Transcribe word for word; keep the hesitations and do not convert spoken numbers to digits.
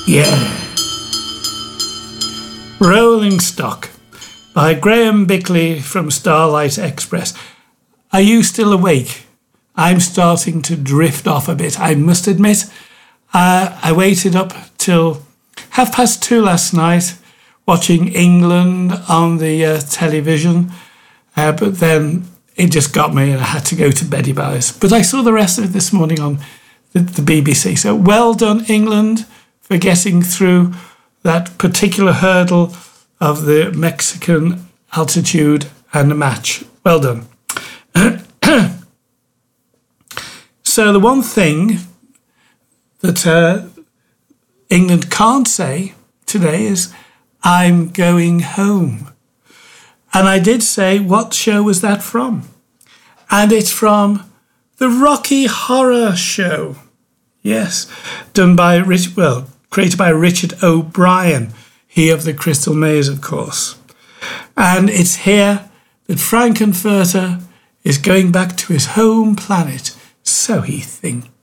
Yeah. Rolling Stock by Graham Bickley from Starlight Express. Are you still awake? I'm starting to drift off a bit, I must admit. Uh, I waited up till half past two last night watching England on the uh, television, uh, but then it just got me and I had to go to beddy bows. But I saw the rest of it this morning on the, the B B C. So well done, England, for getting through that particular hurdle of the Mexican altitude and the match. Well done. So the one thing that uh, England can't say today is, I'm going home. And I did say, what show was that from? And it's from the Rocky Horror Show. Yes, done by, Rich, well, created by Richard O'Brien, he of the Crystal Maze, of course. And it's here that Frank-N-Furter is going back to his home planet, so he thinks.